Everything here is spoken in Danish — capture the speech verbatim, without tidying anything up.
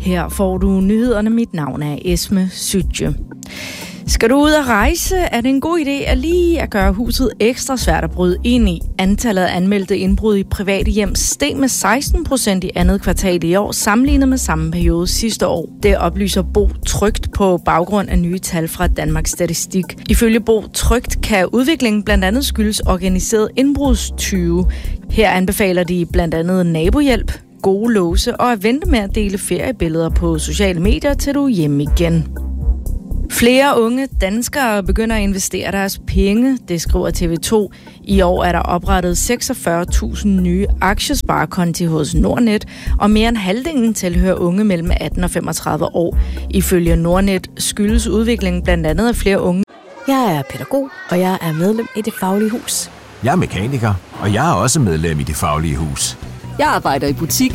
Her får du nyhederne. Mit navn er Esme Sytje. Skal du ud at rejse, er det en god idé at lige at gøre huset ekstra svært at bryde ind i. Antallet af anmeldte indbrud i private hjem steg med seksten procent i andet kvartal i år, sammenlignet med samme periode sidste år. Det oplyser Bo Trygt på baggrund af nye tal fra Danmarks Statistik. Ifølge Bo Trygt kan udviklingen blandt andet skyldes organiseret indbrudstyve. Her anbefaler de blandt andet nabohjælp, gode låse og at vente med at dele feriebilleder på sociale medier, til du er hjemme igen. Flere unge danskere begynder at investere deres penge, det skriver T V to. I år er der oprettet seksogfyrre tusind nye aktiesparekonti hos Nordnet, og mere end halvdelen tilhører unge mellem atten og femogtredive år. Ifølge Nordnet skyldes udviklingen blandt andet af flere unge. Jeg er pædagog, og jeg er medlem i Det Faglige Hus. Jeg er mekaniker, og jeg er også medlem i Det Faglige Hus. Jeg arbejder i butik